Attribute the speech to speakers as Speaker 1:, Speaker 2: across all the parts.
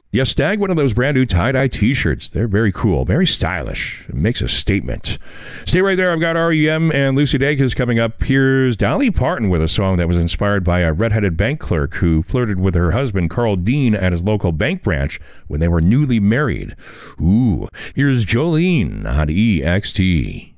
Speaker 1: Yes, snag one of those brand new tie-dye t-shirts. They're very cool, very stylish. It makes a statement. Stay right there. I've got REM and Lucy Dacus coming up. Here's Dolly Parton with a song that was inspired by a red-headed bank clerk who flirted with her husband, Carl Dean, at his local bank branch when they were newly married. Ooh, here's Jolene on EXT.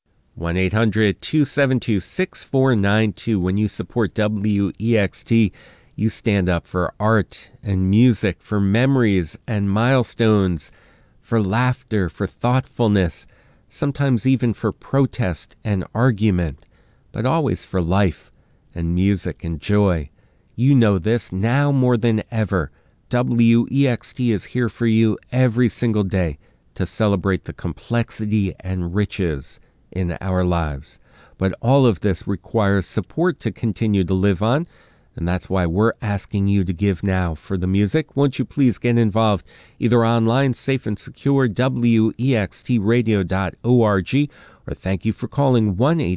Speaker 2: 1-800-272-6492. When you support WEXT, you stand up for art and music, for memories and milestones, for laughter, for thoughtfulness, sometimes even for protest and argument, but always for life and music and joy. You know this now more than ever. WEXT is here for you every single day to celebrate the complexity and riches in our lives. But all of this requires support to continue to live on. And that's why we're asking you to give now for the music. Won't you please get involved either online, safe and secure, wextradio.org, or thank you for calling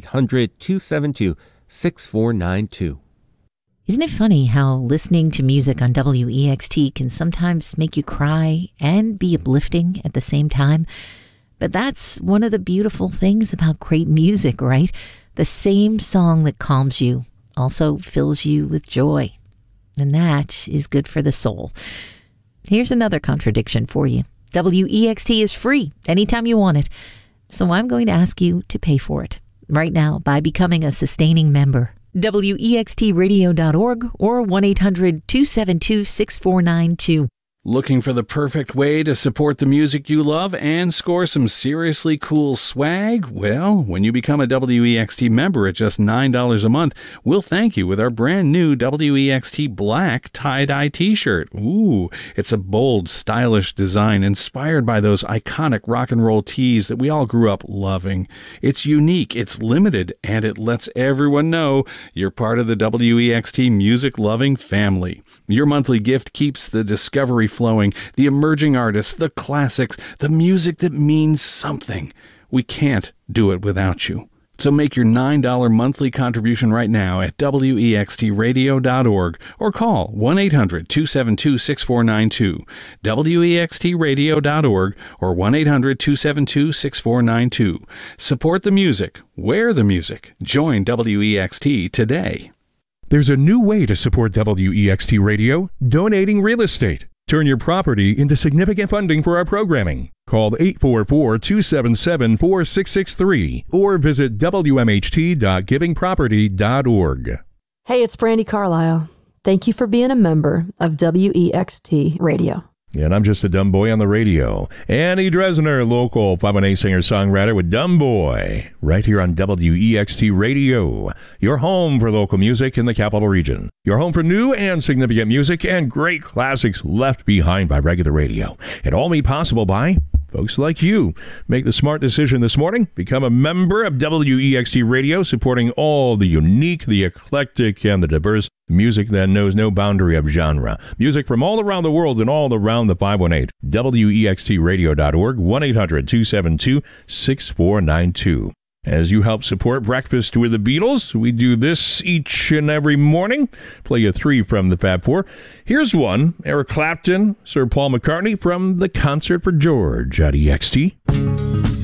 Speaker 2: 1-800-272-6492.
Speaker 3: Isn't it funny how listening to music on WEXT can sometimes make you cry and be uplifting at the same time? But that's one of the beautiful things about great music, right? The same song that calms you also fills you with joy, and that is good for the soul. Here's another contradiction for you. WEXT is free anytime you want it, so I'm going to ask you to pay for it right now by becoming a sustaining member. WEXTradio.org or 1-800-272-6492.
Speaker 4: Looking for the perfect way to support the music you love and score some seriously cool swag? Well, when you become a WEXT member at just $9 a month, we'll thank you with our brand new WEXT black tie-dye t-shirt. Ooh, it's a bold, stylish design inspired by those iconic rock and roll tees that we all grew up loving. It's unique, it's limited, and it lets everyone know you're part of the WEXT music-loving family. Your monthly gift keeps the discovery flowing, the emerging artists, the classics, the music that means something. We can't do it without you. So make your $9 monthly contribution right now at wextradio.org or call 1-800-272-6492, wextradio.org or 1-800-272-6492. Support the music. Wear the music. Join WEXT today.
Speaker 1: There's a new way to support WEXT Radio, donating real estate. Turn your property into significant funding for our programming. Call 844-277-4663 or visit wmht.givingproperty.org.
Speaker 5: Hey, it's Brandy Carlisle. Thank you for being a member of WEXT Radio.
Speaker 1: And I'm just a dumb boy on the radio. Annie Dresner, local 518 singer-songwriter with Dumb Boy, right here on WEXT Radio, your home for local music in the Capital Region. Your home for new and significant music and great classics left behind by regular radio. It all made possible by folks like you. Make the smart decision this morning. Become a member of WEXT Radio, supporting all the unique, the eclectic, and the diverse music that knows no boundary of genre. Music from all around the world and all around the 518. WEXTradio.org, 1-800-272-6492. As you help support Breakfast with the Beatles, we do this each and every morning. Play you 3 from the Fab Four. Here's one, Eric Clapton, Sir Paul McCartney from the Concert for George at EXT.